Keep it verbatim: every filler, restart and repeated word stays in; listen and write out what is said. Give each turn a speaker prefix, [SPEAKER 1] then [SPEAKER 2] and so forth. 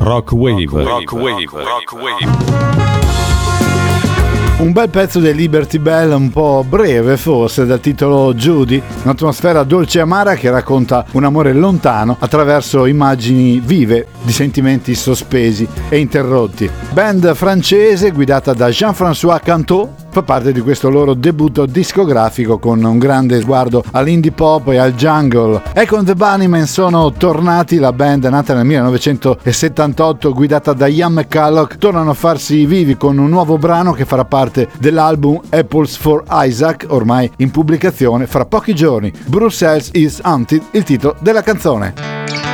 [SPEAKER 1] Rock Wave. Rock Wave. Rock Wave.
[SPEAKER 2] Un bel pezzo dei Liberty Bell, un po' breve forse, dal titolo Judy, un'atmosfera dolce e amara che racconta un amore lontano attraverso immagini vive di sentimenti sospesi e interrotti. Band francese guidata da Jean-François Cantot fa parte di questo loro debutto discografico con un grande sguardo all'indie pop e al jungle. Echo and the Bunnymen sono tornati, la band nata nel millenovecentosettantotto guidata da Ian McCulloch tornano a farsi vivi con un nuovo brano che farà parte dell'album Apples for Isaac, ormai in pubblicazione fra pochi giorni. Brussels is Haunted, il titolo della canzone.